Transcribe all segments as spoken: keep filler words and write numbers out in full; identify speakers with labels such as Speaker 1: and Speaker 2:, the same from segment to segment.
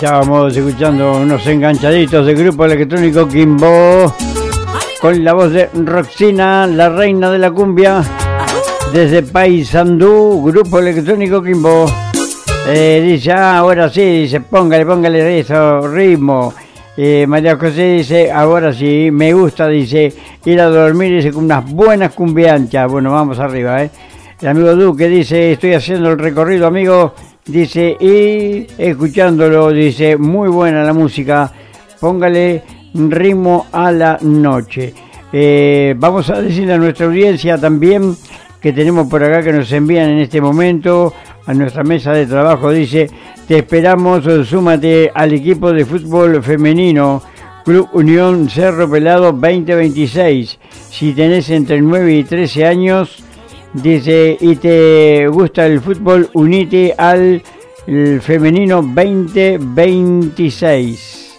Speaker 1: Estábamos escuchando unos enganchaditos del grupo electrónico Kimbo con la voz de Roxina, la reina de la cumbia, desde Paysandú, grupo electrónico Kimbo. Eh, dice, ah, ahora sí, dice, póngale, póngale eso, ritmo. Eh, María José dice, ahora sí, me gusta, dice, ir a dormir, dice, con unas buenas cumbianchas. Bueno, vamos arriba, ¿eh? El amigo Duque dice, estoy haciendo el recorrido, amigo, dice, y escuchándolo, dice, muy buena la música, póngale ritmo a la noche. Eh, vamos a decirle a nuestra audiencia también que tenemos por acá que nos envían en este momento a nuestra mesa de trabajo, dice, te esperamos, súmate al equipo de fútbol femenino, Club Unión Cerro Pelado veinte veintiséis, si tenés entre nueve y trece años, dice, y te gusta el fútbol, unite al femenino veinte veintiséis.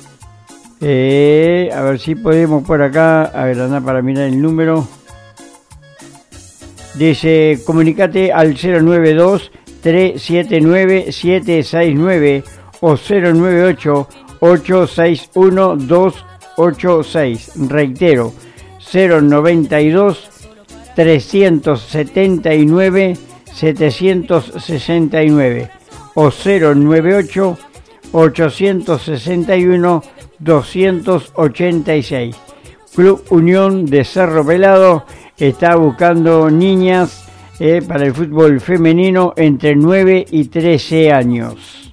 Speaker 1: Eh, a ver si podemos por acá, a ver, anda para mirar el número. Dice, comunicate al cero nueve dos, tres siete nueve, siete seis nueve o cero nueve ocho, ocho seis uno, dos ocho seis. Reitero, cero noventa y dos, trescientos setenta y nueve, setecientos sesenta y nueve o cero nueve ocho, ochocientos sesenta y uno, doscientos ochenta y seis. Club Unión de Cerro Pelado está buscando niñas eh, para el fútbol femenino entre nueve y trece años.